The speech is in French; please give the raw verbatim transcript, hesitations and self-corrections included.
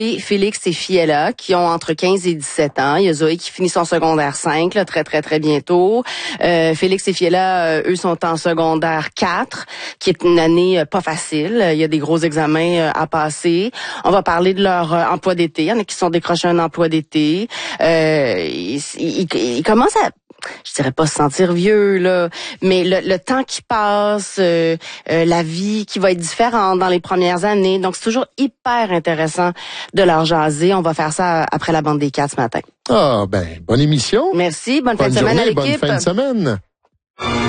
Et Félix et Fiella, qui ont entre quinze et dix-sept ans. Il y a Zoé qui finit son secondaire cinq, là, très, très, très bientôt. Euh, Félix et Fiella, euh, eux, sont en secondaire quatre, qui est une année euh, pas facile. Il y a des gros examens euh, à passer. On va parler de leur euh, emploi d'été. Il y en a qui sont décrochés un emploi d'été. Euh, ils, ils, ils commencent à... je dirais pas se sentir vieux, là, mais le, le temps qui passe, euh, euh, la vie qui va être différente dans les premières années. Donc, c'est toujours hyper intéressant de leur jaser. On va faire ça après la bande des quatre ce matin. Ah, ben, bonne émission. Merci. Bonne, bonne fin de semaine journée, à l'équipe. Bonne fin de semaine.